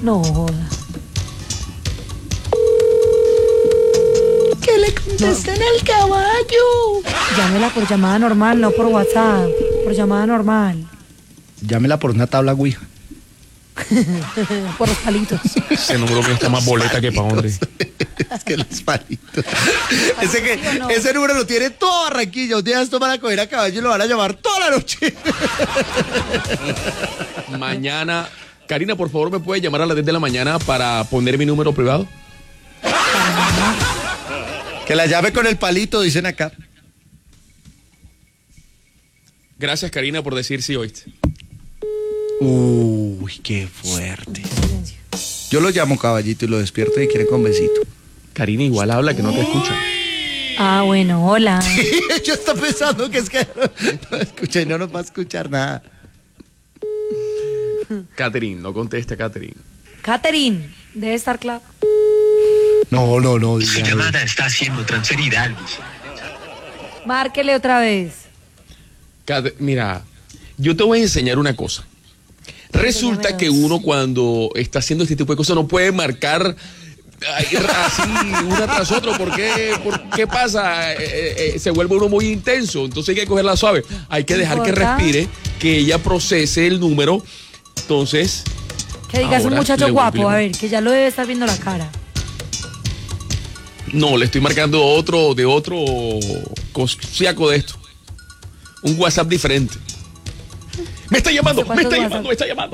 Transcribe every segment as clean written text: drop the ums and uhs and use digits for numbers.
No joda. Que le contesten al caballo. Llámela por llamada normal, no por WhatsApp. Por llamada normal. Llámela por una tabla Ouija. Por los palitos. Ese número mío está más boleta que pa' dónde. Es que los palitos. Ese número lo tiene todo Barranquilla. Un día esto van a coger a caballo y lo van a llamar toda la noche. Mañana, Karina, por favor, ¿me puede llamar a las 10 de la mañana para poner mi número privado? Que la llame con el palito, dicen acá. Gracias, Karina, por decir sí, oíste. Uy, qué fuerte. Yo lo llamo caballito y lo despierto y quiere con besito. Karina, igual habla, que no te escucha. Ah, bueno, hola. Yo estoy pensando que es que no escucha y no nos va a escuchar nada. Catherine, no conteste, Catherine. Catherine, debe estar claro. No. Su llamada está siendo transferida al Márquele otra vez. Mira, yo te voy a enseñar una cosa. Resulta que uno cuando está haciendo este tipo de cosas no puede marcar así una tras otra. ¿Por qué pasa? Se vuelve uno muy intenso. Entonces hay que cogerla suave. Hay que dejar que respire, que ella procese el número. Entonces... Que digas un muchacho guapo, a ver, que ya lo debe estar viendo la cara. No, le estoy marcando de otro cosiaco de esto. Un WhatsApp diferente. Me está llamando. Está llamando.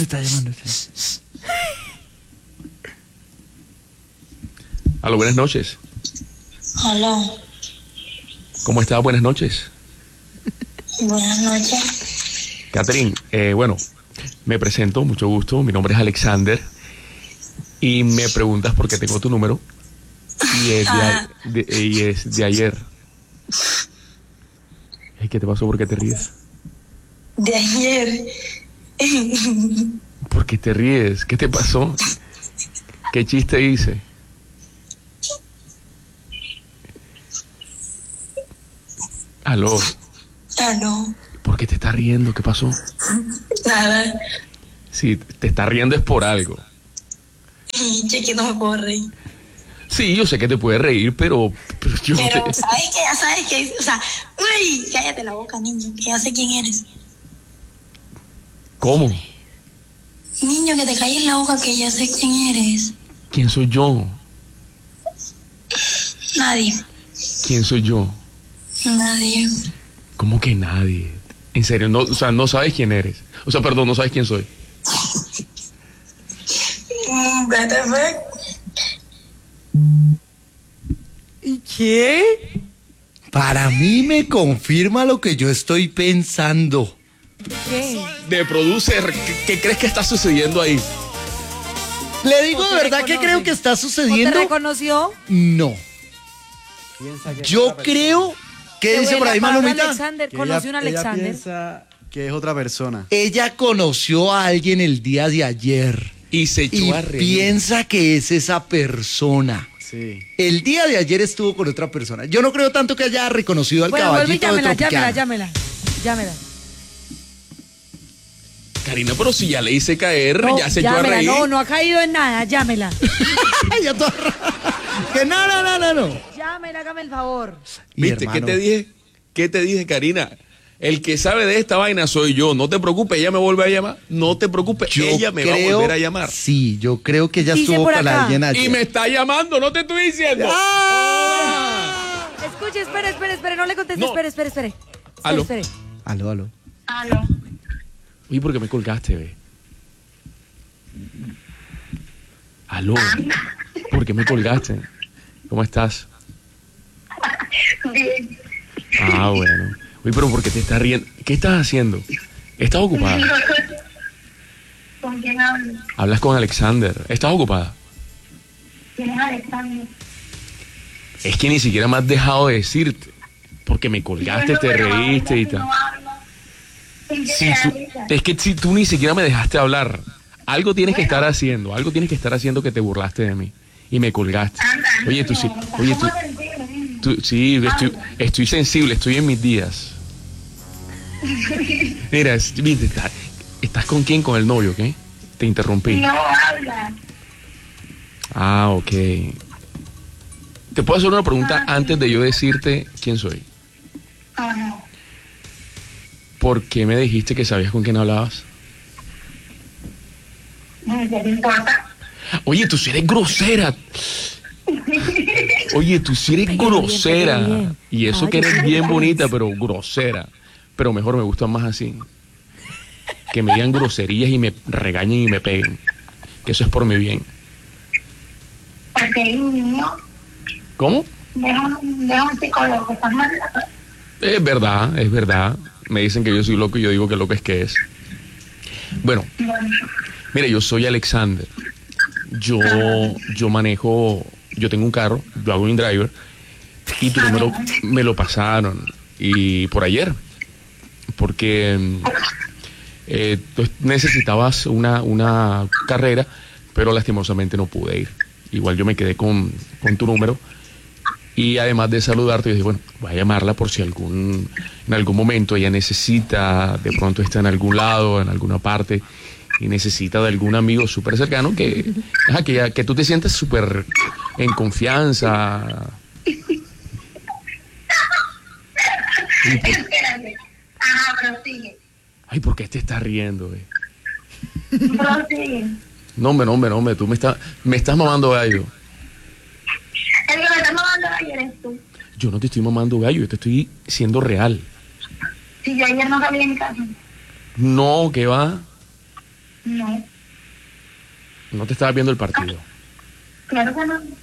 Aló, buenas noches. Aló. ¿Cómo estás? Buenas noches. Buenas noches. Catherine, bueno, me presento, mucho gusto. Mi nombre es Alexander. Y me preguntas por qué tengo tu número. Y es de ayer. ¿Qué te pasó? ¿Por qué te ríes? De ayer. ¿Por qué te ríes? ¿Qué te pasó? ¿Qué chiste hice? Aló. Aló. ¿Por qué te estás riendo? ¿Qué pasó? Nada. Sí, te estás riendo es por algo. Yo que no me puedo reír. Sí, yo sé que te puedes reír, pero yo Pero te... sabes que ya sabes que, o sea, uy, cállate la boca, niño, que ya sé quién eres. ¿Cómo? Niño, que te calles la boca, que ya sé quién eres. ¿Quién soy yo? Nadie. ¿Quién soy yo? Nadie. ¿Cómo que nadie? En serio, no, o sea, no sabes quién eres. O sea, perdón, no sabes quién soy. What the fuck? ¿Y qué? Para mí me confirma lo que yo estoy pensando. ¿Qué? De producer, ¿qué crees que está sucediendo ahí? Le digo ¿O de te verdad que reconoce? creo que está ¿O sucediendo. te reconoció? No. Yo creo que dice por ahí Malumita. Alexander, conoció un Alexander. Ella piensa que es otra persona. Ella conoció a alguien el día de ayer Y se echó y a reír. piensa que es esa persona. Sí. El día de ayer estuvo con otra persona. Yo no creo tanto que haya reconocido al Bueno, vuelve y caballito de Tropicana. llámela. Karina, pero si ya le hice caer, No, ya se echó a llámela, reír. no ha caído en nada, llámela. Ya toda que no. Llámela, hágame el favor. ¿Viste? Hermano. ¿Qué te dije, Karina? El que sabe de esta vaina soy yo. No te preocupes, ella me vuelve a llamar. No te preocupes, ella me va a volver a llamar. Sí, yo creo que ella Dice estuvo por con acá. alguien ayer. Y me está llamando, no te estoy diciendo. Escuche, espere, no le conteste, No. espere. Aló. Espere. Aló. Aló. Oye, ¿por qué me colgaste, ve? Aló. ¿Por qué me colgaste? ¿Cómo estás? Bien. Ah, bueno. Oye, pero ¿por qué te estás riendo? ¿Qué estás haciendo? ¿Estás ocupada? ¿Con quién hablo? Hablas con Alexander. ¿Estás ocupada? ¿Quién es Alexander? Es que ni siquiera me has dejado de decirte. Porque me colgaste, te reíste y tal. Es que si tú ni siquiera me dejaste hablar, algo tienes que estar haciendo, que te burlaste de mí y me colgaste. Oye, tú sí, estoy sensible, estoy en mis días. Mira, viste, ¿estás con quién? Con el novio, ¿qué? Te interrumpí. No habla. Ah, ok. ¿Te puedo hacer una pregunta antes de yo decirte quién soy? Ajá. ¿Por qué me dijiste que sabías con quién hablabas? ¿Qué te importa? Oye, tú sí eres grosera. Oye, tú sí eres Ay, qué bien, grosera. qué bien. Y eso Ay, que eres qué bien bien. bonita, pero grosera. Pero mejor me gustan más así. Que me digan groserías y me regañen y me peguen. Que eso es por mi bien. Porque hay un niño, ¿Cómo? deja un psicólogo, estás mal. Es verdad, es verdad. Me dicen que yo soy loco y yo digo que loco es que es. Bueno, mira, yo soy Alexander. Yo manejo, yo tengo un carro, yo hago un driver y tu número me lo pasaron y por ayer, porque tú necesitabas una carrera, pero lastimosamente no pude ir. Igual yo me quedé con tu número y además de saludarte, yo dije, bueno, voy a llamarla por si en algún momento ella necesita, de pronto está en algún lado, en alguna parte y necesita de algún amigo súper cercano que tú te sientas súper en confianza. Espérate. Ajá, prosigue. Ay, ¿por qué te estás riendo, Prosigue. No, hombre, tú me estás mamando gallo. El que me está mamando ayer eres tú. Yo no te estoy mamando gallo, yo te estoy siendo real. Si yo ayer no salí en casa. No, ¿qué va? No, No te estabas viendo el partido. claro que no.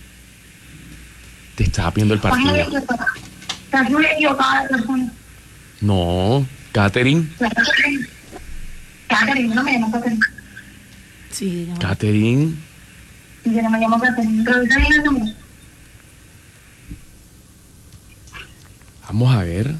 Te estabas viendo el Estás muy partido. equivocada. Estás muy equivocada de persona. No, Catherine. Claro que sí. Catherine, no me llamo Catherine. Sí, no. Catherine. Y yo no me llamo Catherine. Revisa bien el nombre. Vamos a ver.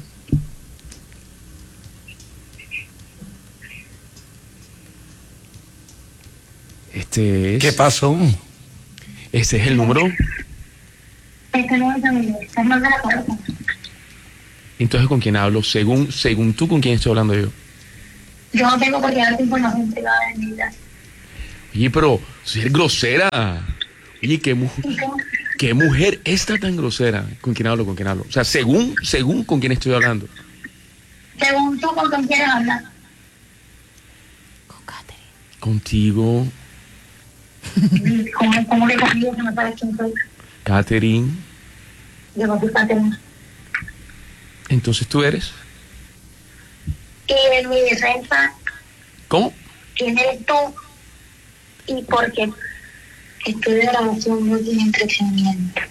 Este es. ¿Qué pasó? Ese es el número. Este no es amigo. Estás mal de la cabeza. Entonces, ¿con quién hablo? Según tú, ¿con quién estoy hablando yo? Yo no tengo por qué darte información privada de mi vida. Oye, pero si eres grosera. Oye, ¿Y cómo? qué mujer está tan grosera. ¿Con quién hablo? ¿Con quién hablo? O sea, según con quién estoy hablando. Según tú, ¿con quién quieres hablar? Con Katherine. Contigo, ¿Cómo que conmigo que no sabes quién soy? Catherine. Yo no soy Catherine. Entonces tú eres. Y en mi defensa, ¿Cómo? ¿quién eres tú? Y porque estoy de grabación no tiene entretenimiento.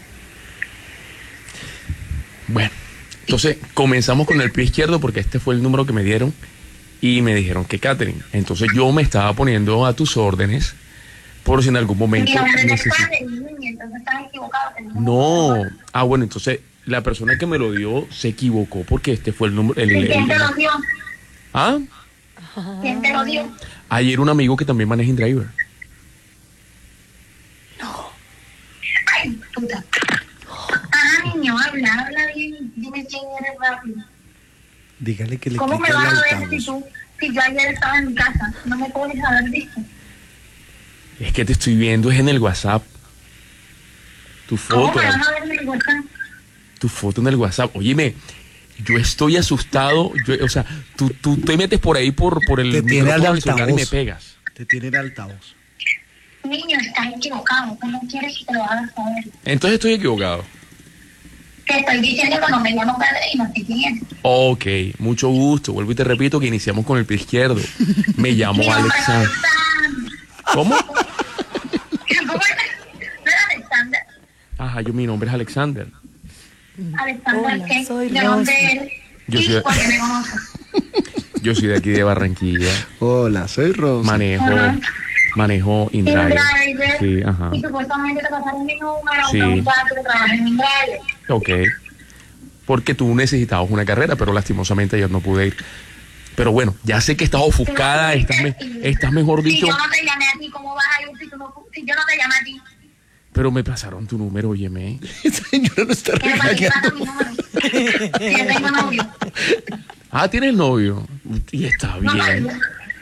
Bueno, entonces comenzamos con el pie izquierdo porque este fue el número que me dieron y me dijeron que Catherine. Entonces yo me estaba poniendo a tus órdenes por si en algún momento Mi nombre no es necesito. Catherine, niña, entonces estás equivocado. No. Ah, bueno, entonces la persona que me lo dio se equivocó porque este fue el número. ¿Y quién te lo dio? ¿Ah? ¿Quién te lo dio? Ayer un amigo que también maneja InDriver. Ay, puta. Ajá, niño, habla bien. Dime quién eres rápido. Dígale que le ¿Cómo me quite el vas a ver altavoz. si yo ayer estaba en mi casa? No me puedes haber visto. Es que te estoy viendo es en el WhatsApp. Tu ¿Cómo foto. me vas a ver en mi WhatsApp? Tu foto en el WhatsApp. Óyeme, yo estoy asustado. O sea, tú te metes por ahí por el Te tiene al micrófono del celular y me altavoz. pegas. Te tiene el altavoz. Niño, estás equivocado. Tú no quieres que te lo hagas saber. Entonces estoy equivocado. Te estoy diciendo que no me llamo Pedro y no sé quién es. Ok, mucho gusto. Vuelvo y te repito que iniciamos con el pie izquierdo. Me llamo Mi nombre es Alexander. Alexander. ¿Cómo? ¿Cómo es? ¿No es Alexander? Ajá, mi nombre es Alexander. Alexander, Hola, ¿qué? soy ¿De Rosy. dónde eres? Yo ¿Y soy- por qué me conoces? Yo soy de aquí de Barranquilla. Hola, soy Rosa. Manejo InDriver. InDriver. Sí, ajá. Y supuestamente te pasaron mi número, Sí. un muchacho que trabaja en InDriver. Ok. Porque tú necesitabas una carrera, pero lastimosamente ayer no pude ir. Pero bueno, ya sé que estás ofuscada, estás mejor Si dicho. yo no te llamé a ti, ¿cómo vas a ir si yo no te llamé a ti? Pero me pasaron tu número, óyeme. Señora no está ¿Qué para qué pasa regañando. mi número? Si yo tengo novio. Ah, ¿tienes novio? Y está No, bien. no.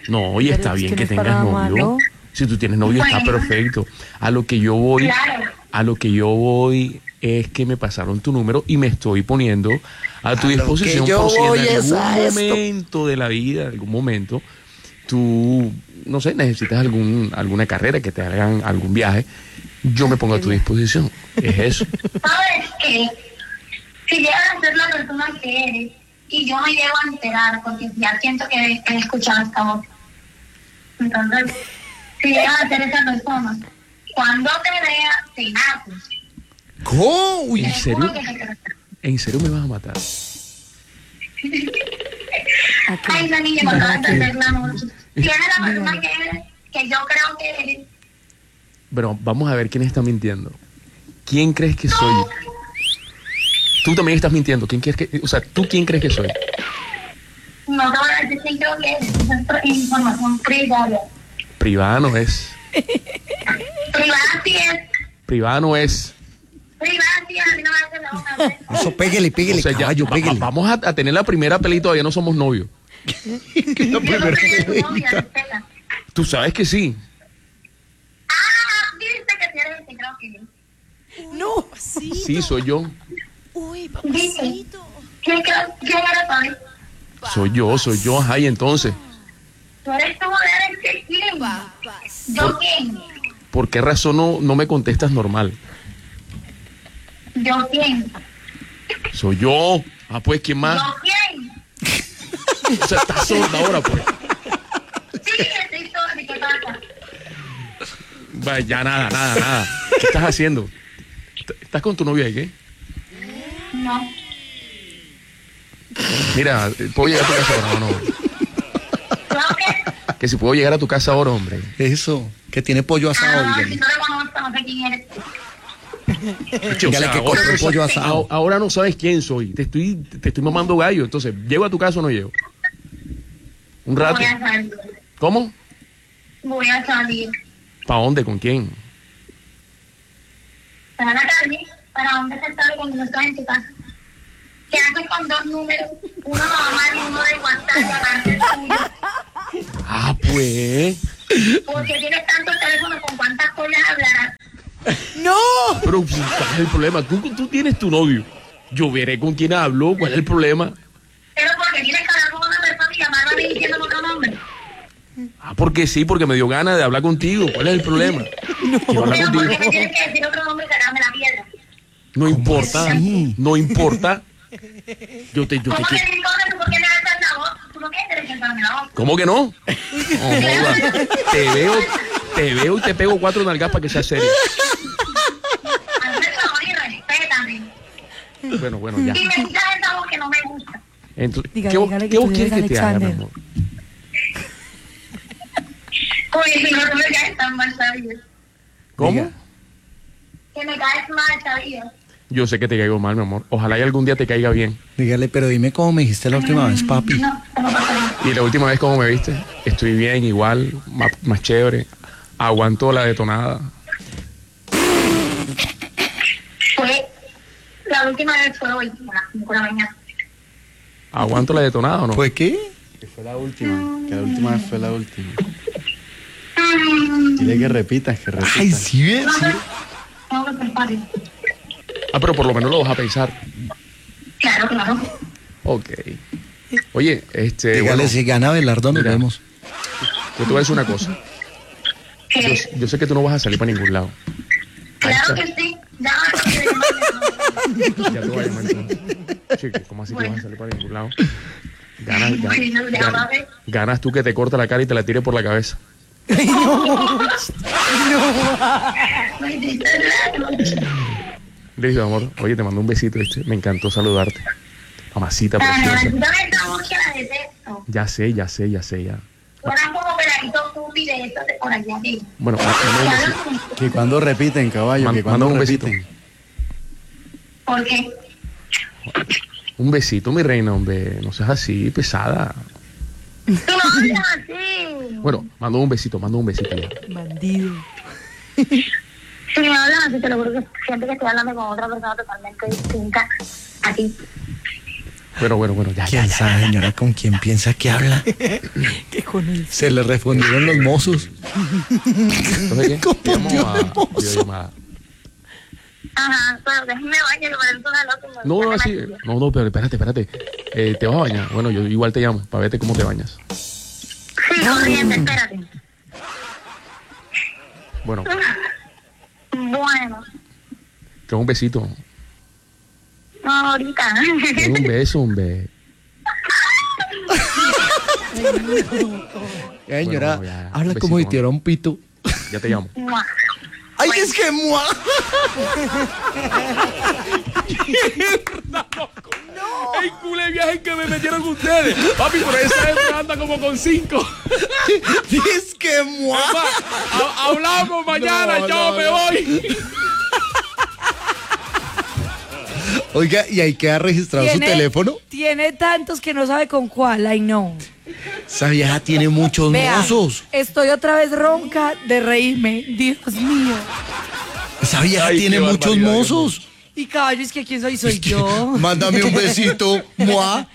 No, oye, está Pero es bien que que no es tengas para novio. malo. Si tú tienes novio está Bueno. perfecto. A lo que yo voy, Claro. a lo que yo voy es que me pasaron tu número y me estoy poniendo a tu A lo disposición que yo por si voy en es algún a esto. momento de la vida, algún momento, tú, no sé, necesitas alguna carrera, que te hagan algún viaje, yo me pongo a tu disposición. Es eso. ¿Sabes qué? Si llegas a ser la persona que eres y yo me llego a enterar, porque ya siento que he escuchado esta voz. Entonces, si llegas a ser esa persona, cuando te vea, te naces. ¿Cómo? Uy, ¿En Te serio? juro que te creo. ¿En serio me vas a matar? Ay, esa niña me acaba de hacer la noche. Si eres la persona que eres, que yo creo que eres, Pero vamos a ver quién está mintiendo. ¿Quién crees que soy? Tú también estás mintiendo. ¿Quién crees que, o sea, tú quién crees que soy? no te voy a decir quién creo que eres. Esa es información privada. Privada no es. Privada sí es. Privada no es. Privada sí es. A mí no me hace la boca. eso, pégale, O sea, ya, caballo, pégale. vamos a tener la primera pelea y todavía no somos novios. Yo no soy de tu novia, respeta. Tú sabes que sí. Ah, dice que si eres el que creo que eres. No. Sí, soy yo. Dice. ¿Quién eres hoy? Soy yo, ajá, y entonces, Tú eres tú, eres que quién. ¿Yo quién? ¿por qué razón no me contestas normal? ¿Yo quién? Soy yo. Ah, pues, ¿quién más? ¿Yo quién? O sea, estás sorda ahora, pues. Sí, estoy sorda. ¿Qué pasa? Vaya, ya nada. ¿Qué estás haciendo? ¿Estás con tu novia ahí, qué? No. Mira, ¿puedo llegar a tu casa ahora o no? ¿Yo qué? Que si puedo llegar a tu casa ahora, hombre. Eso, que tiene pollo asado, Ah, si dígale. no lo conozco, no sé quién eres. Dígale que ahora, compró pollo asado. ahora no sabes quién soy. Te estoy mamando gallo. Entonces, ¿llego a tu casa o no llego? ¿Un rato? Voy a salir. ¿Cómo? Voy a salir. ¿Para dónde? ¿Con quién? Para la calle. ¿Para dónde se sale cuando no estás en tu casa? ¿Qué haces con dos números? Uno normal y uno de WhatsApp, aparte del tuyo. Ah, pues. ¿Por qué tienes tantos teléfonos? ¿Con cuántas cosas hablarás? Pero, ¿cuál es el problema? Tú tienes tu novio. Yo veré con quién hablo. ¿Cuál es el problema? Pero porque tienes que hablar con una persona y llamarla a mí diciendo otro nombre. Ah, porque sí, porque me dio ganas de hablar contigo. ¿Cuál es el problema? Quiero hablar Pero ¿por qué contigo. me tienes que decir otro nombre y sacarme la piedra? No importa. No importa. Yo te ¿Cómo quiero. que no importa? ¿Tú por qué me alzas la voz? ¿Tú no quieres presentarme la voz? ¿Cómo que no? No, joda. Te veo y te pego 4 nalgas para que sea serio. Hazme el favor y respétame. Bueno, ya. Y me quitas esa voz que no me gusta. Entonces, Dígale que ¿qué vos tú quieres que eres te haga, mi Alexander. amor? Oye, si no, tú me caes tan mal, ¿sabías? ¿Cómo? Diga. Que me caes mal, ¿sabías? Yo sé que te caigo mal, mi amor. Ojalá y algún día te caiga bien. Dígale, pero dime cómo me dijiste la última vez, papi. No, no pasa nada. Y la última vez, ¿cómo me viste? Estoy bien, igual, más chévere. Aguanto la detonada. La última vez fue hoy, a las 5 de la mañana. ¿Aguanto la detonada o no? ¿Pues qué? Que fue la última. Que la última vez fue la última. Dile que repitas, que repitas. Ay, sí, ves. No, Sí. no, no, no, padre. Ah, pero por lo menos lo vas a pensar. Claro, claro. Ok. Oye, Dígale, bueno, si gana Belardo, nos mira. vemos. yo te voy a decir una cosa. Que, Yo sé que tú no vas a salir para ningún lado. claro que sí. Ya Ya te voy a llamar entonces. Chico, ¿cómo así que vas a salir para ningún lado? Ganas, Bueno, ya va a ver. ganas tú que te corta la cara y te la tire por la cabeza. Me hiciste el Listo, amor. Oye, te mando un besito, ¿viste? Me encantó saludarte. Mamacita preciosa. tú también esa voz que la detesto. Ya sé. Suenan como peladitos túpidos de estos de por allá. Que Bueno, mándame un besito. Que cuando repiten, caballo, que Manda cuando un besito. repiten. ¿Por qué? Un besito, mi reina, hombre. No seas así, pesada. Tú no hablas así. Bueno, mando un besito ya. Bandido. Si me hablas así, te lo juro que siento que estoy hablando con otra persona totalmente distinta a ti. Bueno, ya. ¿Quién sabe, señora, con quién piensa que habla? ¿Qué con él? Se le respondieron los mozos. Entonces, ¿qué? ¿Cómo Te llamo Dios a hermoso? videollamada. Ajá, pero déjeme bañar, que parece una loca. No, así. No, pero espérate. ¿Te vas a bañar? Bueno, yo igual te llamo para verte cómo te bañas. Sí, corriente, espérate. Bueno, Bueno, que un besito. no, ahorita. Que un beso, hombre. Señora, Bueno, ya, habla un como si besito, tuviera un pito. Ya te llamo. Mua. ¡Ay, es que mua! ¡El culé viaje que me metieron ustedes! Papi, por esa hembra anda como con 5. ¡Es que mua! Hablamos mañana, No, yo no, me no. voy. Oiga, ¿y ahí queda registrado su teléfono? Tiene tantos que no sabe con cuál, ay no. Esa vieja tiene muchos Vea, mozos. estoy otra vez ronca de reírme, Dios mío. Esa vieja Ay, tiene qué muchos barbaridad, mozos. Y caballo, es que ¿quién soy? Soy yo. Mándame un besito, mua.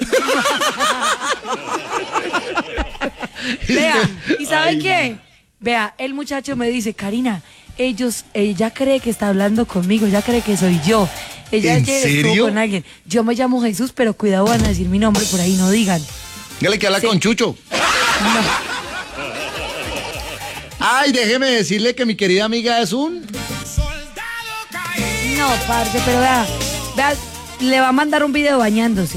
Vea, ¿y sabe qué? Vea, el muchacho me dice, Karina, ella cree que está hablando conmigo, ella cree que soy yo. Ella ¿En ayer estuvo serio? con alguien. Yo me llamo Jesús, pero cuidado, van a decir mi nombre, por ahí no digan. Dígale que habla Sí. con Chucho. Ay, déjeme decirle que mi querida amiga es un... No, parce, pero vea, le va a mandar un video bañándose.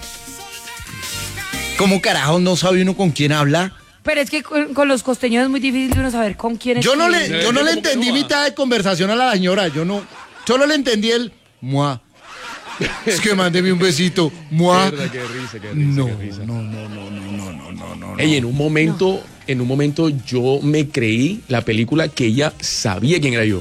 ¿Cómo carajo no sabe uno con quién habla? Pero es que con los costeños es muy difícil de uno saber con quién Yo no escribe. le ¿Cómo que entendí no va? mitad de conversación a la señora. Solo le entendí el mua. Es que mándeme un besito, mua. Qué risa, No, qué risa. no. Ey, en un momento yo me creí la película que ella sabía quién era yo.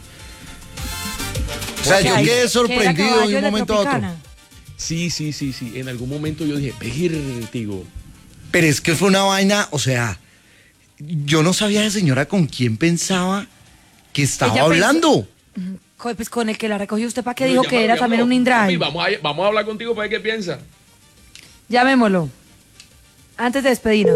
O sea, ¿Qué yo hay? quedé ¿Que era sorprendido caballo de un la momento a otro. Tropicana? Sí. En algún momento yo dije, vértigo. Pero es que fue una vaina, o sea, yo no sabía de señora con quién pensaba que estaba Ella pensó- hablando. Pues con el que la recogió usted, ¿para qué dijo que era también un InDrive? Vamos a hablar contigo para ver qué piensa. Llamémoslo. Antes de despedirnos.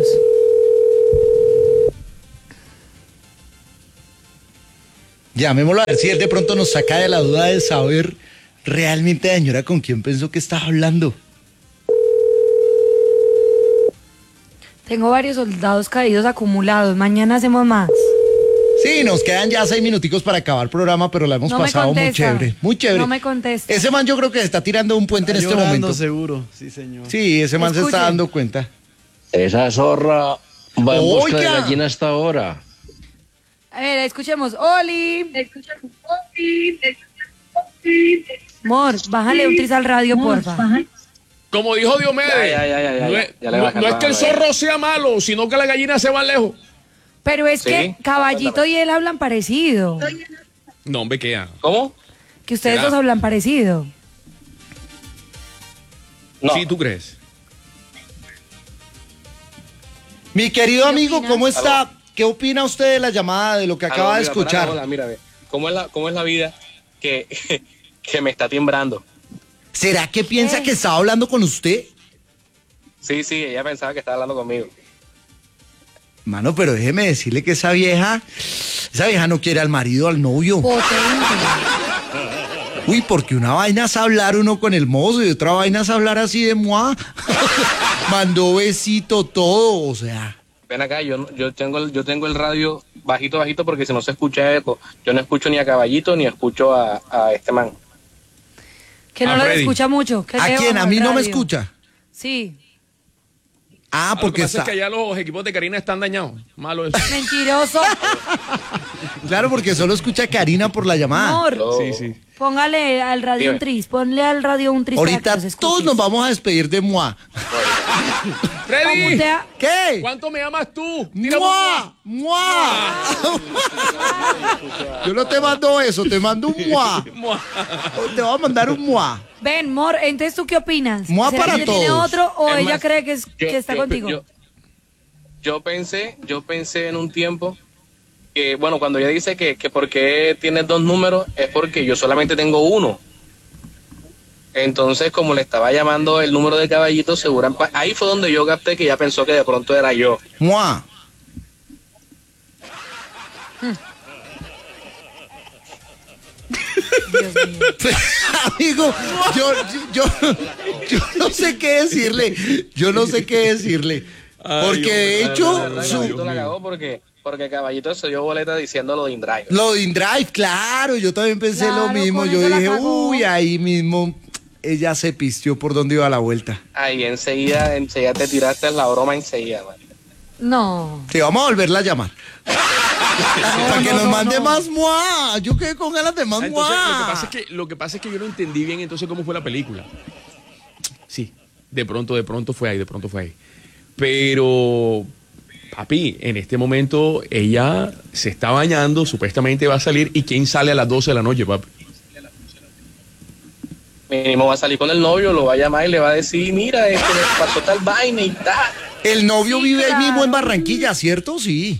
Llamémoslo a ver si él de pronto nos saca de la duda de saber realmente la señora con quién pensó que estaba hablando. Tengo varios soldados caídos acumulados. Mañana hacemos más. Sí, nos quedan ya 6 minuticos para acabar el programa, pero la hemos No me pasado muy contesta. chévere. Muy chévere. No me contesta. Ese man yo creo que se está tirando un puente en Está este llorando momento. seguro, sí señor. Sí, ese man se Escuche. está dando cuenta. Esa zorra va en busca de Oiga. gallina hasta ahora. A ver, escuchemos. Oli. Mor, bájale un tris al radio, porfa. Como dijo Diomedes, Ya, no es, ya le voy a no es que el calmar, zorro sea malo, sino que la gallina se va lejos. Pero es Sí, que Caballito y él hablan parecido. No, hombre, ¿qué? ¿Cómo? Que ustedes ¿Será? dos hablan parecido. No. Sí, ¿tú crees? Mi querido amigo, opina? ¿cómo está? ¿Qué opina usted de la llamada, de lo que acaba de Mira, escuchar? hola, mira, ve. ¿Cómo es la vida que, que me está timbrando? ¿Será que piensa que estaba hablando con usted? Sí, ella pensaba que estaba hablando conmigo. Mano, pero déjeme decirle que esa vieja no quiere al marido, al novio. Potente. Uy, porque una vaina es hablar uno con el mozo y otra vaina es hablar así de moi. Mandó besito todo, o sea. Ven acá, yo tengo el radio bajito porque si no se escucha eco. Yo no escucho ni a Caballito ni escucho a este man. Que no A lo Freddy. escucha mucho. Que ¿A le quién? bajo ¿A mí el no me radio. escucha? Sí. Ah, Lo que porque pasa está... es que allá los equipos de Karina están dañados. Malo eso. Mentiroso. Claro, porque solo escucha a Karina por la llamada. Amor, No. Sí. póngale al radio Dime. un tris. Ponle al radio un tris. para que Ahorita los escuches. todos nos vamos a despedir de moi. Freddy, Mutea- ¿Qué? ¿cuánto me amas tú? Tírame un ¡Mua! ¡Mua! Yo no te mando eso, te mando un moi. mua. Te voy a mandar un moi. Ven, Mor, entonces ¿tú qué opinas? Mua ¿Será para que ella tiene todos. otro o Es ella más, cree que está contigo? Yo pensé en un tiempo que, bueno, cuando ella dice que por qué tienes dos números, es porque yo solamente tengo uno. Entonces, como le estaba llamando el número de Caballito, ahí fue donde yo capté que ella pensó que de pronto era yo. ¡Mua! Dios mío. Amigo, yo no sé qué decirle. Yo no sé qué decirle. Porque de hecho, Caballito la cagó porque Caballito se dio boleta diciendo lo de InDrive. lo de InDrive, claro, yo también pensé Claro, lo mismo. con Yo eso la dije, cagó. uy, ahí mismo ella se pistió por donde iba la vuelta. Ahí enseguida te tiraste la broma enseguida, man. No. Sí, vamos a volverla a llamar. Para que nos mande más mua. Yo quedé con ganas de más Entonces, mua. lo que pasa es que yo no entendí bien entonces cómo fue la película. Sí, de pronto fue ahí, Pero, papi, en este momento ella se está bañando, supuestamente va a salir. ¿Y quién sale a las 12 de la noche, papi? Mínimo va a salir con el novio, lo va a llamar y le va a decir, mira, me pasó tal vaina y tal. El novio Sí, vive ahí claro. mismo en Barranquilla, ¿cierto? Sí.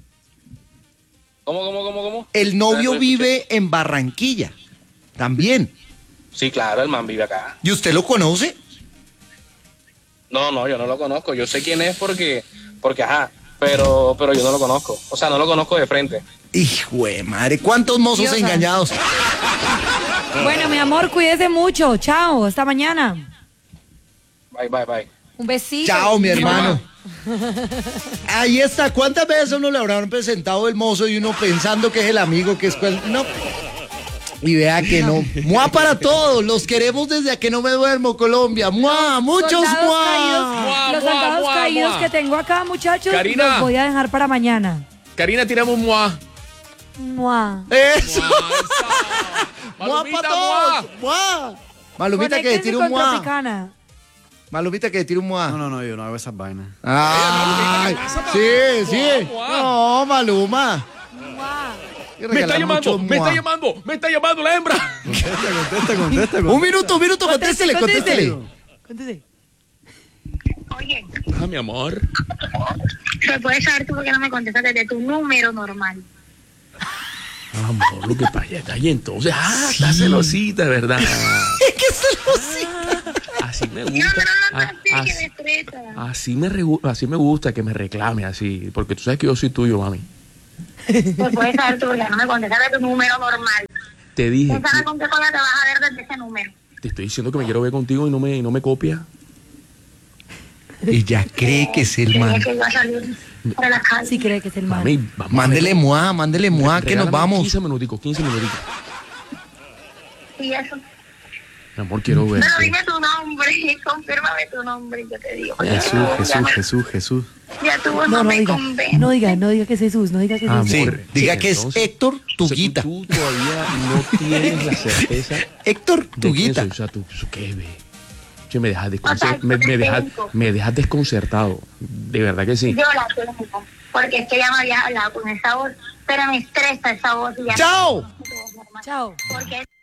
¿Cómo? El novio No escuché. vive en Barranquilla. También. Sí, claro, el man vive acá. ¿Y usted lo conoce? No, yo no lo conozco. Yo sé quién es porque ajá, pero yo no lo conozco. O sea, no lo conozco de frente. Hijo de madre, ¿cuántos mozos Diosa. engañados? Bueno, mi amor, cuídese mucho. Chao, hasta mañana. Bye. Un besito. Chao, mi hermano. Ahí está. ¿Cuántas veces a uno le habrán presentado el mozo y uno pensando que es el amigo, que es cual? No. Y vea que no. Mua para todos. Los queremos desde a que no me duermo, Colombia. Mua, muchos Soldados mua. caídos, los soldados caídos que tengo acá, muchachos, Karina. los voy a dejar para mañana. Karina, tiramos mua. Mua. Eso. Mua Malumita, para todos. Mua. Malumita que Conéctense tire un con mua. Tropicana. Malumita que tire un mua. No, yo no hago esas vainas. Ay, sí. No, Maluma. Mua. Me está llamando la hembra. Contesta. Un minuto, contéstele. Conteste. Oye, Ah, mi amor. ¿se puede saber tú por qué no me contestas desde tu número normal? Amor, lo que pasa está ahí entonces. Está celosita, ¿verdad? ¿Qué celosita? Así me No, gusta. no, así que me estresa. Así me gusta que me reclame así. Porque tú sabes que yo soy tuyo, mami. ¿Se puede saber tú por qué no me contestas de tu número normal? Te dije, ¿Sabes con qué cosa te vas a ver desde ese número? te estoy diciendo que me quiero ver contigo y no me copia. Ella cree que es el man. Creía que iba a salir para la calle. Sí cree que es el man. Mami, vamos a Mándele ver. mua, que nos Regálame vamos. 15 minuticos. Y eso. Mi amor, quiero ver. Pero dime tu nombre, confírmame tu nombre y yo te digo. Jesús. Ya tu voz No, no no me diga, convence. no diga que es Jesús, no diga que es Amor. Jesús. Sí, diga que es entonces, Héctor Tuguita. Tú todavía no tienes la certeza Héctor de quién Tuguita. soy. O sea, tú qué ve. Che, me dejas O sea, me dejas desconcertado. De verdad que sí. Yo la tengo, porque es que ya me había hablado con esa voz, pero me estresa esa voz. Y ya ¡Chao! no, Chao. porque